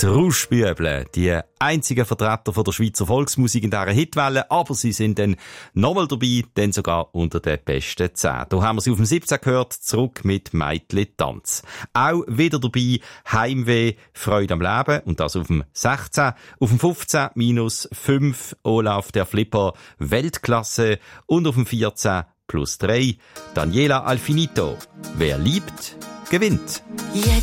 Die Rauschbüble, die einzigen Vertreter von der Schweizer Volksmusik in dieser Hitwelle, aber sie sind dann nochmal dabei, dann sogar unter den besten 10. Da haben wir sie auf dem 17 gehört, zurück mit Meitli Tanz. Auch wieder dabei Heimweh, Freude am Leben, und das auf dem 16. Auf dem 15 -5 Olaf der Flipper, Weltklasse, und auf dem 14 +3 Daniela Alfinito. Wer liebt, gewinnt. Jetzt